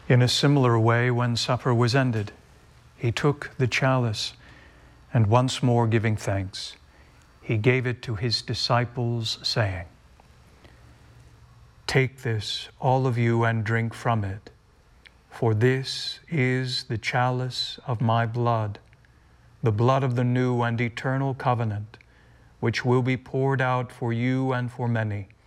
In a similar way, when supper was ended, he took the chalice, and once more giving thanks, he gave it to his disciples, saying, "Take this, all of you, and drink from it, for this is the chalice of my blood, the blood of the new and eternal covenant, which will be poured out for you and for many